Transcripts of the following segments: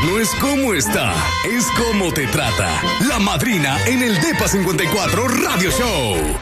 no es cómo está, es cómo te trata. La Madrina en el Depa 54 Radio Show.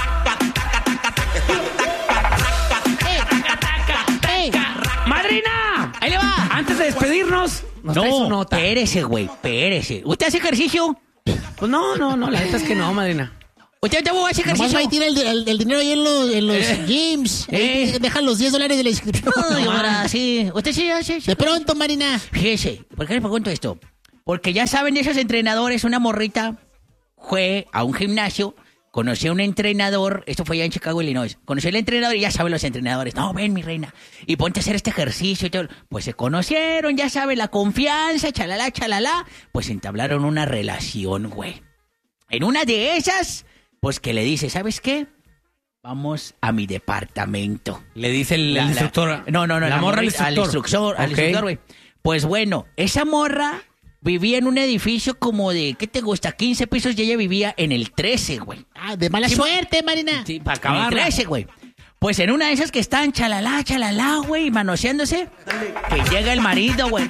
¡Madrina! ¡Ahí le va! Antes de despedirnos, nos trae su No, nota. espérese, güey, espérese. ¿Usted hace ejercicio? Pues no, la neta es que no, madrina. ¿Usted hace Nomás ejercicio? va y tira el dinero ahí en los gyms. Ahí dejan los $10 de la inscripción. Ay, ahora sí. ¿Usted sí hace? De pronto, Marina. Fíjese, ¿por qué le pregunto esto? Porque ya saben de esos entrenadores, una morrita fue a un gimnasio, conoció a un entrenador, esto fue allá en Chicago, Illinois, conoció al entrenador y ya saben los entrenadores, no, ven mi reina, y ponte a hacer este ejercicio y todo. Pues se conocieron, ya saben, la confianza, chalala, pues entablaron una relación, güey. En una de esas, pues que le dice, ¿sabes qué? Vamos a mi departamento. Le dice el instructor. No, La morra al instructor, güey. Pues bueno, esa morra vivía en un edificio como de, ¿qué te gusta? 15 pisos y ella vivía en el 13, güey. Ah, de mala suerte, Marina. Sí, para En el acabar. 13, güey. Pues en una de esas que están chalala, güey, manoseándose, que llega el marido, güey.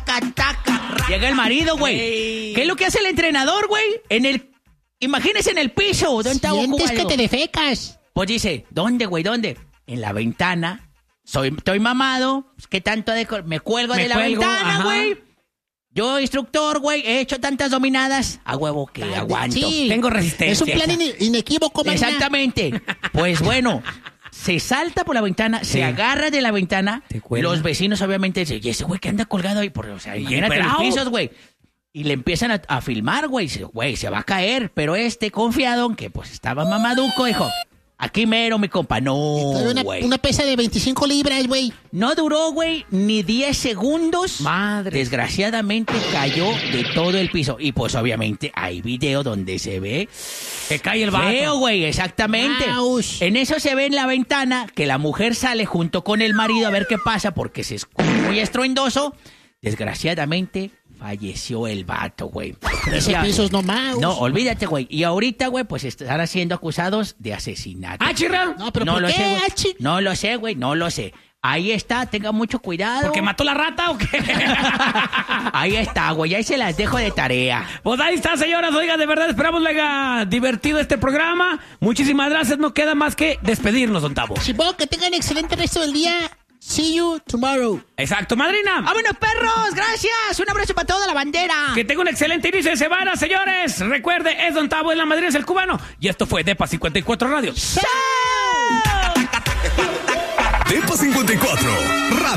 Llega el marido, güey. ¿Qué es lo que hace el entrenador, güey? Imagínese en el piso. ¿Dónde está Sientes que jugando? te defecas. Pues dice, ¿dónde, güey? ¿Dónde? En la ventana. Estoy mamado. ¿Qué tanto me cuelgo de la ventana, ajá. güey? Yo, instructor, güey, he hecho tantas dominadas. A huevo que aguanto. Sí. Tengo resistencia. Es un plan inequívoco, Marina. Exactamente. Pues bueno, se salta por la ventana, se agarra de la ventana. Te cuelga. Los vecinos obviamente dicen, ¿y ese güey que anda colgado ahí? O sea, imagínate los encuerado. pisos, güey. Y le empiezan a filmar, güey. Güey, se va a caer. Pero confiado en que pues estaba mamaduco, dijo, aquí mero, mi compa. No, güey. Una pesa de 25 libras, güey. No duró, güey, ni 10 segundos. Madre. Desgraciadamente cayó de todo el piso. Y pues obviamente hay video donde se ve Que cae el vato. feo, güey, exactamente. Aush. En eso se ve en la ventana que la mujer sale junto con el marido a ver qué pasa porque se escucha muy estruendoso. Desgraciadamente falleció el vato, güey. 13 Ya- pisos nomás. No, olvídate, güey. Y ahorita, güey, pues están siendo acusados de asesinato. ¡Ah, chirra! No, pero No ¿por lo qué, sé, güey. Achi? No lo sé, güey, no lo sé. Ahí está, tenga mucho cuidado. ¿Porque mató la rata o qué? Ahí está, güey, ahí se las dejo de tarea. Pues ahí está, señoras. Oiga, de verdad esperamos le haya divertido este programa. Muchísimas gracias. No queda más que despedirnos, don Tavo. Supongo que tengan excelente resto del día. See you tomorrow. Exacto, madrina. ¡Vámonos, perros! ¡Gracias! Un abrazo para toda la bandera. Que tenga un excelente inicio de semana, señores. Recuerde, es don Tavo, es la madrina, es el cubano. Y esto fue Depa 54 Radio. Depa 54.